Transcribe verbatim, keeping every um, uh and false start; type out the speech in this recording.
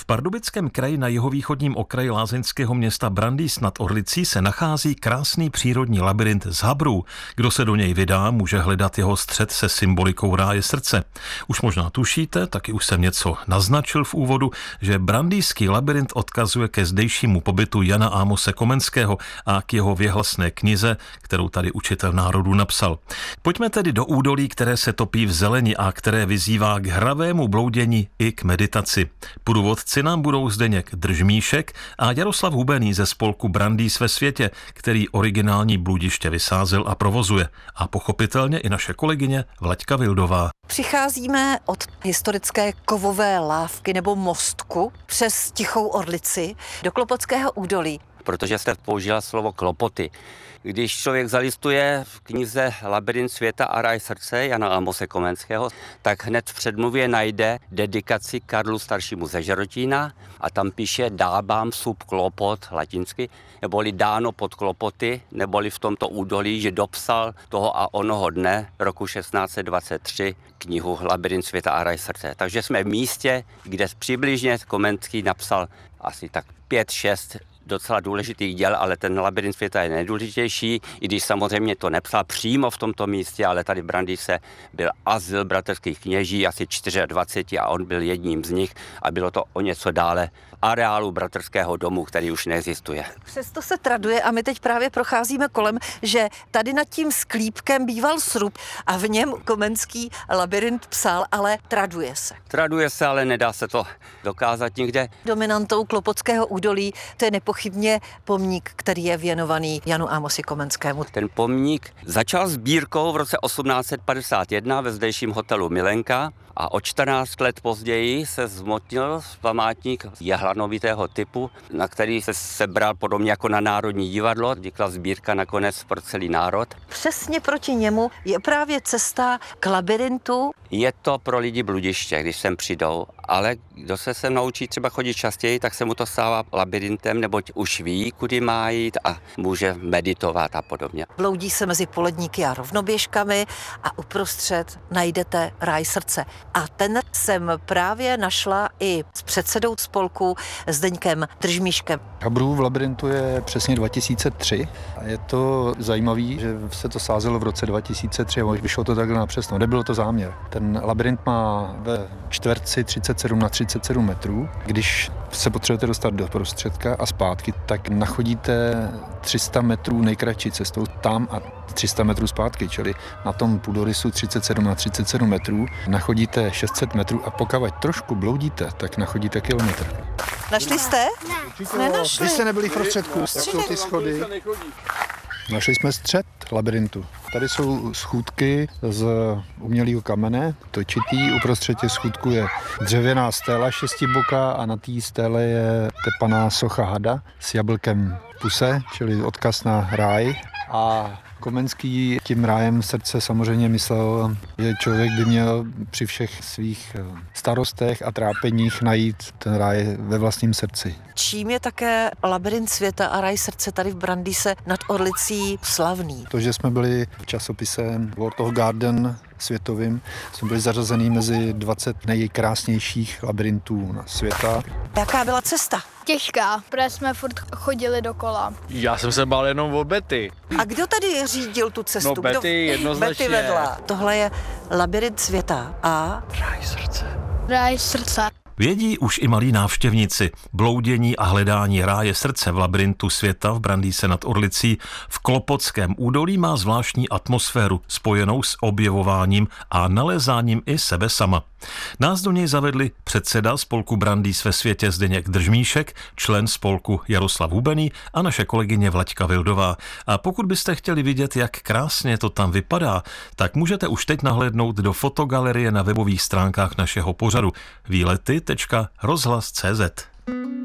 Pardubickém kraji na jihovýchodním okraji lázeňského města Brandýs nad Orlicí se nachází krásný přírodní labyrint z habrů. Kdo se do něj vydá, může hledat jeho střed se symbolikou ráje srdce. Už možná tušíte, taky už jsem něco naznačil v úvodu, že brandýský labyrint odkazuje ke zdejšímu pobytu Jana Amose Komenského a k jeho věhlasné knize, kterou tady učitel národů napsal. Pojďme tedy do údolí, které se topí v zeleni a které vyzývá k hravému bloudění i k meditaci. Průvodci nám budou Zdeněk Držmíšek a Jaroslav Hubený ze spolku Brandýs ve světě, který originální bludiště vysázel a provozuje. A pochopitelně i naše kolegyně Vlaďka Vildová. Přicházíme od historické kovové lávky nebo mostku přes Tichou Orlici do Klopotského údolí. Protože jste použila slovo klopoty. Když člověk zalistuje v knize Labyrint světa a ráj srdce Jana Amose Komenského, tak hned v předmluvě najde dedikaci Karlu staršímu ze Žerotína a tam píše dábám sub klopot latinsky, neboli dáno pod klopoty, neboli v tomto údolí, že dopsal toho a onoho dne roku šestnáct set dvacet tři knihu Labyrint světa a ráj srdce. Takže jsme v místě, kde přibližně Komenský napsal asi tak pět, šest docela důležitých děl, ale ten Labyrint světa je nejdůležitější, i když samozřejmě to nepsal přímo v tomto místě, ale tady v Brandýse byl azyl bratrských kněží, asi dvacet čtyři a on byl jedním z nich a bylo to o něco dále areálu bratrského domu, který už neexistuje. Přesto se traduje a my teď právě procházíme kolem, že tady nad tím sklípkem býval srub a v něm Komenský labyrint psal, ale traduje se. Traduje se, ale nedá se to dokázat nikde. Dominantou Klopotského údolí to je nepochybně pomník, který je věnovaný Janu Amosi Komenskému. Ten pomník začal sbírkou v roce osmnáct set padesát jedna ve zdejším hotelu Milenka a o čtrnáct let později se zmotnil památník jehlanovitého typu, na který se sebral podobně jako na Národní divadlo. Vznikla sbírka nakonec pro celý národ. Přesně proti němu je právě cesta k labyrintu. Je to pro lidi bludiště, když sem přijdou, ale kdo se sem naučí třeba chodit častěji, tak se mu to stává labyrintem, neboť už ví, kudy má jít a může meditovat a podobně. Bloudí se mezi poledníky a rovnoběžkami a uprostřed najdete ráj srdce. A ten jsem právě našla i s předsedou spolku Zdeňkem Držmíškem. Habrů v labyrintu je přesně dva tisíce tři a je to zajímavé, že se to sázelo v roce dva tisíce tři a vyšlo to takhle napřesno. Nebylo to záměr. Ten labyrint má ve čtverci třicet sedm na třicet sedm metrů. Když se potřebujete dostat do prostředka a zpátky, tak nachodíte tři sta metrů nejkratší cestou tam a tři sta metrů zpátky, čili na tom půdorysu třicet sedm na třicet sedm metrů nachodíte šest set metrů a pokud trošku bloudíte, tak nachodíte kilometr. Našli jste? Ne. Nenašli. Vy jste nebyli v prostředku, jak jsou ty schody. Našli jsme střed labyrintu. Tady jsou schůdky z umělého kamene, točitý. Uprostřed těch schůdků je dřevěná stéla šestiboká a na té stéle je tepaná socha hada s jablkem v puse, čili odkaz na ráj. A Komenský tím rájem srdce samozřejmě myslel, že člověk by měl při všech svých starostech a trápeních najít ten ráj ve vlastním srdci. Čím je také Labyrint světa a ráj srdce tady v Brandýse nad Orlicí slavný? To, že jsme byli v časopise World of Garden světovým, jsme byli zařazený mezi dvacet nejkrásnějších labyrintů na světa. Jaká byla cesta? Těžká, protože jsme furt chodili dokola. Já jsem se bál jenom o Betty. A kdo tady řídil tu cestu? No Betty jednoznačně. Betty vedla. Tohle je Labyrint světa a ráj srdce. Ráj srdce. Vědí už i malí návštěvníci. Bloudění a hledání ráje srdce v labyrintu světa v Brandýse nad Orlicí v Klopotském údolí má zvláštní atmosféru spojenou s objevováním a nalézáním i sebe sama. Nás do něj zavedli předseda spolku Brandýs ve světě Zdeněk Držmíšek, člen spolku Jaroslav Hubený a naše kolegyně Vlaďka Vildová. A pokud byste chtěli vidět, jak krásně to tam vypadá, tak můžete už teď nahlédnout do fotogalerie na webových stránkách našeho pořadu výlety tečka rozhlas tečka cé zet.